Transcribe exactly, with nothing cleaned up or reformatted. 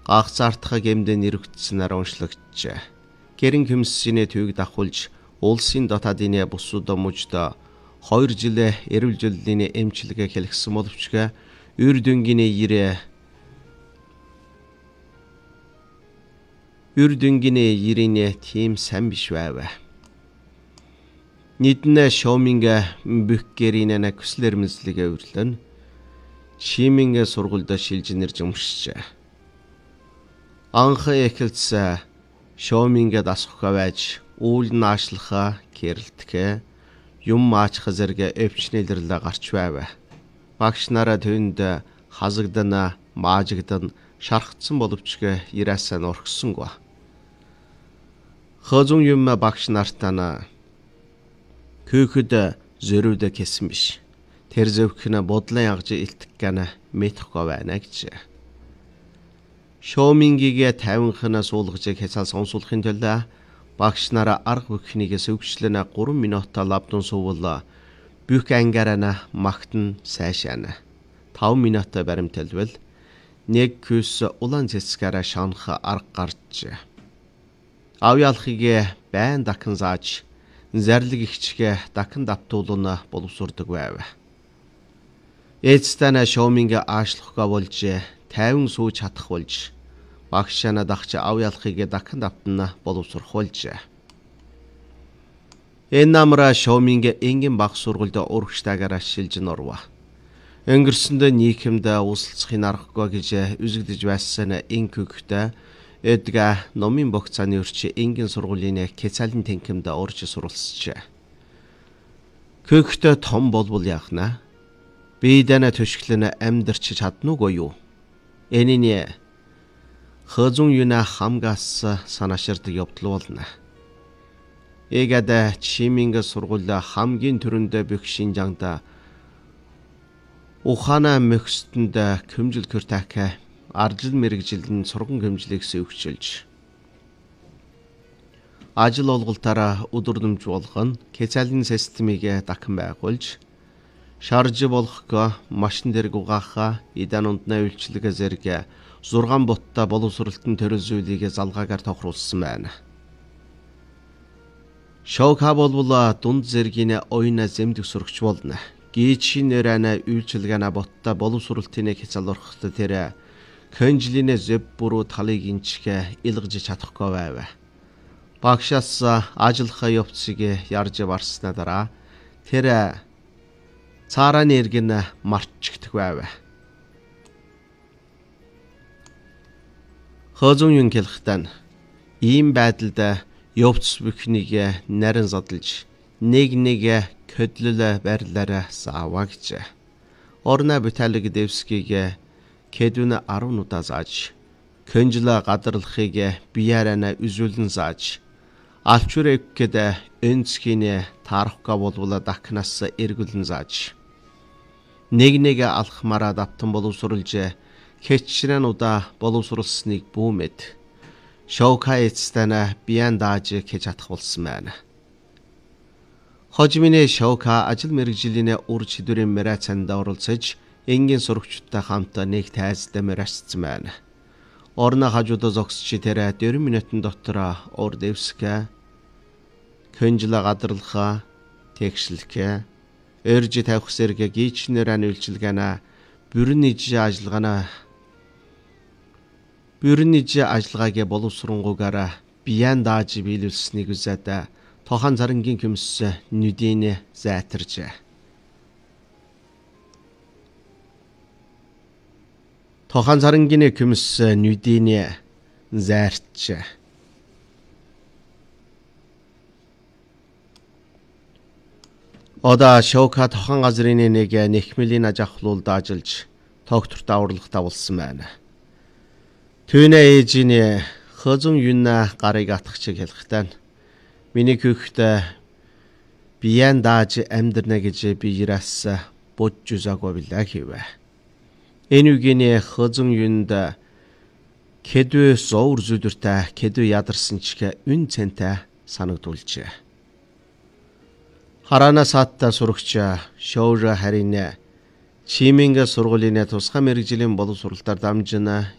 гагцаартха гэмдэн нэрвэгдсэнээр уншлагджээ. Гэрэн хөмссиний төвийг давхулж улсын дотоодын бусууд мужид хоёр жилээ эрүүл жоллины эмчилгээ хэлгсэн боловч үр дүнгийн ирээ үр дүнгийн ирийн тийм сайн биш байв. Нийтнэ шоуминга бүхгэрийн күслэр мэзлэгээ өрлөн чимингэ сургуульд шилж нэрж өмшчээ. Анх эхэлсэн шоуминга дасхаа байж үйл наашлахаа кэрлтгэе юм маачх зэрэг өвчнэлэрлээ гарч байв. Багш нараа түнд хазагдан маажигдан шархцсан боловч ирээсээ нурхсангүй. Хожун юм багш нартаа көөхөд зөрөвд кэсэн биш. Тэр зөвхөн бодлон ягж илтгэн мэдэхгүй байна гэж. Шоумингийг тавинхна суулгаж хязгаар сонсуулахын тулд багш нараа арга бүхнийгээс өвчлөн гурван минутаа лавдун суувал бүх ангаараа магтан сайшаана. таван минут баримталвал нэг küс улаан цэцгаараа шанах арга гарч. Авьяалхыг байн дахин зааж зарлиг ихчгээ дахин давтуулна боловсурдаг байв. Эцтэн шоуминг аашлахгаа болж тайван сууж чадах болж багшаана дахч авьяалхыг дахин давтна боловсрох болж. Энэ намра шоуминг энгийн баг сургуульд урагштайгаар шилж норва. Өнгөрсөнд нийгэмд ууслцахын аргагүй гэж үзэгдэж байсан энэ көгтө эдга номын богцааны өрч энгийн сургуулийн кецалын тэнхимд орж суралцжээ. Көгтө том болбол яахна? Бидэнэ төшгөлн амьдарч чаднуугүй юу? Энэний хожун юна хамгаас санааширдаг явдал болно. Эгадэ чиминг сургууль хамгийн түрэнд бүх Шинжаангда ухаана мөхсдөнд көмжил куртак аржил мэрэгжилэн сурган көмжлийг сөвчилж ажил олголтаараа өдөрдөмж болгон кецалын системийг дахин байгуулж шарж болохгүй машин дээр угаахаа идан ундна үйлчлэгээ зэрэг зургаан ботта боловсролтын төрөл зүйлийг залгаагаар тохируулсан байна. Шоука болвол дунд зэргийн ойна зэмдэг сурагч болно. Гичийн нэрэнэ үйлчлэгээнэ ботта боловсролтын хязгаарлалт тэр кэнжлинэ зэв бүрүү талыг инчгэ илгэж чадахгүй байв. Багшаас ажиллахаа явцыг ярьж барснаа дараа тэр цаараа нэргэн марчигдэх байв. Хожун юм хэлэхдээ ийм байдалд явц бүхнийг нарийн задлж нэг нэг көдлөл барилаараа саава гэж. Орна Виталий Девскийг Кэдүн арван удаа зааж, Кэнжла гадарлахыг бияараа үзүүлэн зааж, Алчуревкэд Энцхийн таарахга болвол дахнаас эргүүлэн зааж, нэг нэг алхмараа давтан боловсруулж, хэтчрэн удаа боловсруулсныг бүүмэд, Шоука эцтэнэ биян дааж гэж чадах болсон байна. Хожимины Шоука ажил мэргэжлийн үр чидүрийн мэрацанд оролцож, энгийн сурагчдтай хамт нэг тайзтай мэрачсан байна. Орно хажуудаа зогсч тэр дөрвөн минутын дотор Ор Девска Кэнжла гадарлахаа тэгшлэхэ эрж тавих зэрэг гичнэр анилчилгаана бүрэн иж ажиллагаана бүрэн иж ажиллагаагээ боловсронгуугаар биян дааж биелүүлсэнийг үзээд тохан зарангийн хөмс нүдийн зайтаржээ. Тохан зарангийн хөмс нүдийн зайрч. Ода Шоука тохан газрын нэг нэхмэлийн аж ахлуулд ажиллаж тогтворт авралгатаа болсон байна. Түүнээ ээжийн хожун юна гарыг атгахчиг хэлэхдээ миний хөхтэй биян дааж амьдрна гэж би ирээс бодж үзаагүй билээ хэвэ. Энэ үгийн хожун юнд Кэдү зовр зүдэртэй Кэдү ядарсан ч үн цэнтэй санагдулжээ. Хараана саатта сурагч Шоура харин Чиминг сургуулийн тусгай мэргэжлийн боловсролтоор дамжина